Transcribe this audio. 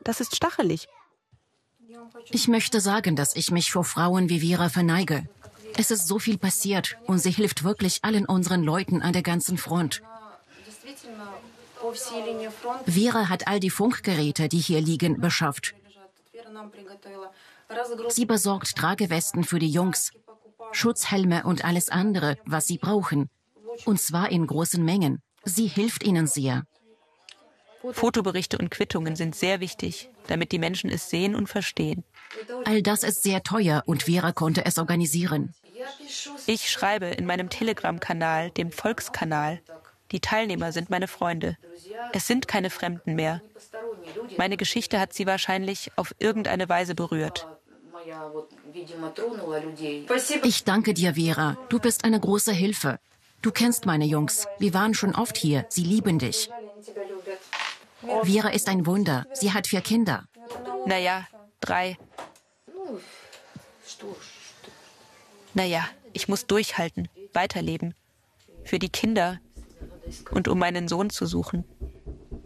das ist stachelig. Ich möchte sagen, dass ich mich vor Frauen wie Vera verneige. Es ist so viel passiert und sie hilft wirklich allen unseren Leuten an der ganzen Front. Vera hat all die Funkgeräte, die hier liegen, beschafft. Sie besorgt Tragewesten für die Jungs, Schutzhelme und alles andere, was sie brauchen. Und zwar in großen Mengen. Sie hilft ihnen sehr. Fotoberichte und Quittungen sind sehr wichtig, damit die Menschen es sehen und verstehen. All das ist sehr teuer und Vera konnte es organisieren. Ich schreibe in meinem Telegram-Kanal, dem Volkskanal. Die Teilnehmer sind meine Freunde. Es sind keine Fremden mehr. Meine Geschichte hat sie wahrscheinlich auf irgendeine Weise berührt. Ich danke dir, Vera. Du bist eine große Hilfe. Du kennst meine Jungs. Wir waren schon oft hier. Sie lieben dich. Vera ist ein Wunder. Sie hat 4 Kinder. Naja, 3. Naja, ich muss durchhalten, weiterleben. Für die Kinder und um meinen Sohn zu suchen.